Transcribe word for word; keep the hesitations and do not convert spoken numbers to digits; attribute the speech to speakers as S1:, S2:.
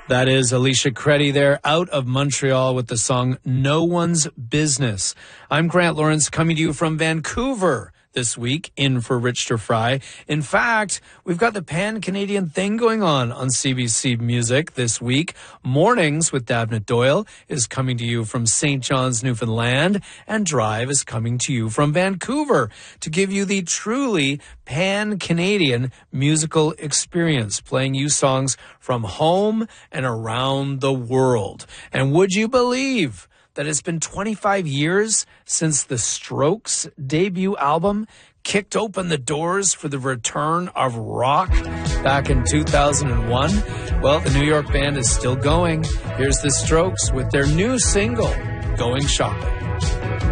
S1: That is Alicia Creddy there, out of Montreal with the song No One's Business. I'm Grant Lawrence, coming to you from Vancouver this week, in for Rich to Fry. In fact, we've got the pan-Canadian thing going on on C B C Music this week. Mornings with Dabnett Doyle is coming to you from Saint John's, Newfoundland, and Drive is coming to you from Vancouver to give you the truly pan-Canadian musical experience, playing you songs from home and around the world. And would you believe that it's been twenty-five years since the Strokes' debut album kicked open the doors for the return of rock back in two thousand one? Well, the New York band is still going. Here's the Strokes with their new single, Going Shopping.